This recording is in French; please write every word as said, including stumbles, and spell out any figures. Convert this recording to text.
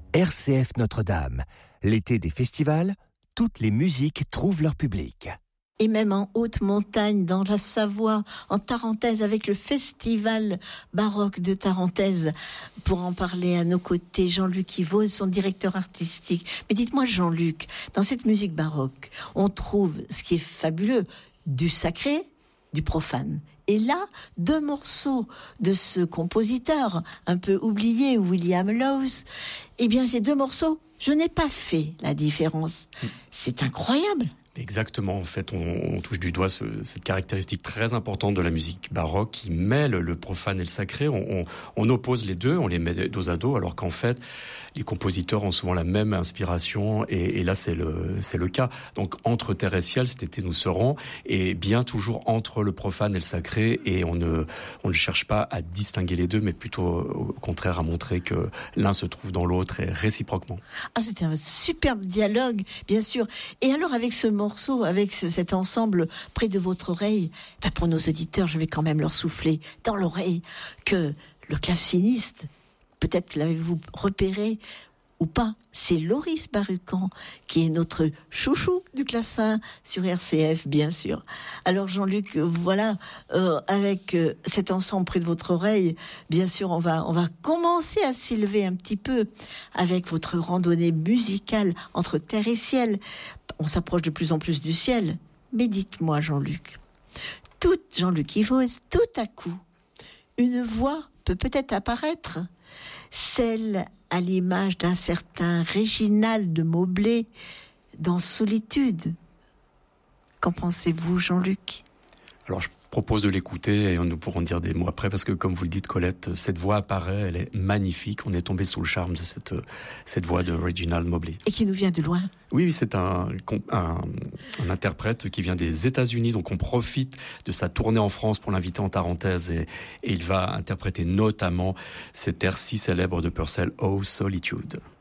R C F Notre-Dame. L'été des festivals, toutes les musiques trouvent leur public. Et même en haute montagne, dans la Savoie, en Tarentaise, avec le festival baroque de Tarentaise. Pour en parler à nos côtés, Jean-Luc Yvos, son directeur artistique. Mais dites-moi, Jean-Luc, dans cette musique baroque, on trouve ce qui est fabuleux, du sacré, du profane. Et là, deux morceaux de ce compositeur, un peu oublié, William Lowes, eh bien, ces deux morceaux, je n'ai pas fait la différence. C'est incroyable. Exactement, en fait, on, on touche du doigt ce, cette caractéristique très importante de la musique baroque qui mêle le profane et le sacré. On, on, on oppose les deux, on les met dos à dos, alors qu'en fait, les compositeurs ont souvent la même inspiration, et, et là, c'est le, c'est le cas. Donc, entre terre et ciel, cet été, nous serons, et bien toujours entre le profane et le sacré, et on ne, on ne cherche pas à distinguer les deux, mais plutôt, au contraire, à montrer que l'un se trouve dans l'autre, et réciproquement. Ah, c'était un superbe dialogue, bien sûr. Et alors, avec ce morceau, avec ce, cet ensemble près de votre oreille, ben pour nos auditeurs, je vais quand même leur souffler dans l'oreille que le claveciniste, peut-être l'avez-vous repéré ou pas, c'est Loris Barucan, qui est notre chouchou du clavecin sur R C F, bien sûr. Alors Jean-Luc, voilà, euh, avec euh, cet ensemble près de votre oreille, bien sûr, on va, on va commencer à s'élever un petit peu avec votre randonnée musicale entre terre et ciel. On s'approche de plus en plus du ciel. Mais dites-moi, Jean-Luc, tout, Jean-Luc Yvos, tout à coup, une voix peut peut-être apparaître, celle à l'image d'un certain Réginald de Maublé dans Solitude. Qu'en pensez-vous, Jean-Luc ? Alors, je propose de l'écouter et nous pourrons dire des mots après, parce que comme vous le dites, Colette, cette voix apparaît, elle est magnifique. On est tombé sous le charme de cette, cette voix de Reginald Mobley. Et qui nous vient de loin. Oui, oui, c'est un, un, un interprète qui vient des États-Unis, donc on profite de sa tournée en France pour l'inviter en Tarentaise, et, et il va interpréter notamment cet air si célèbre de Purcell, Oh Solitude.